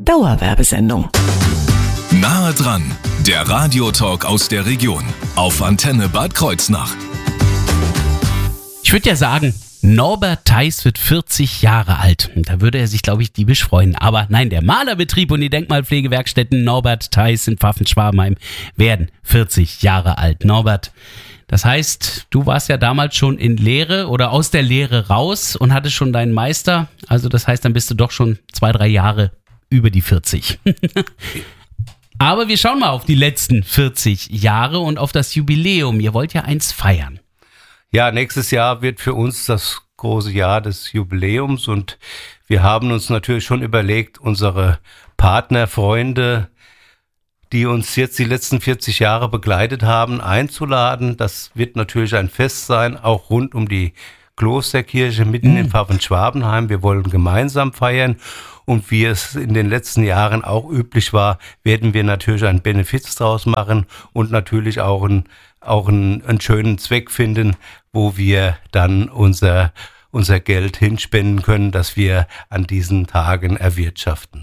Dauerwerbesendung. Nahe dran, der Radiotalk aus der Region auf Antenne Bad Kreuznach. Ich würde ja sagen, Norbert Theis wird 40 Jahre alt. Da würde er sich, glaube ich, diebisch freuen. Aber nein, der Malerbetrieb und die Denkmalpflegewerkstätten Norbert Theis in Pfaffen-Schwabenheim werden 40 Jahre alt. Norbert, das heißt, du warst ja damals schon in Lehre oder aus der Lehre raus und hattest schon deinen Meister. Also das heißt, dann bist du doch schon 2-3 Jahre über die 40. Aber wir schauen mal auf die letzten 40 Jahre und auf das Jubiläum. Ihr wollt ja eins feiern. Ja, nächstes Jahr wird für uns das große Jahr des Jubiläums und wir haben uns natürlich schon überlegt, unsere Partner, Freunde, die uns jetzt die letzten 40 Jahre begleitet haben, einzuladen. Das wird natürlich ein Fest sein, auch rund um die Klosterkirche mitten in Pfaffen-Schwabenheim. Wir wollen gemeinsam feiern und wie es in den letzten Jahren auch üblich war, werden wir natürlich einen Benefiz draus machen und natürlich auch einen schönen Zweck finden, wo wir dann unser Geld hinspenden können, das wir an diesen Tagen erwirtschaften.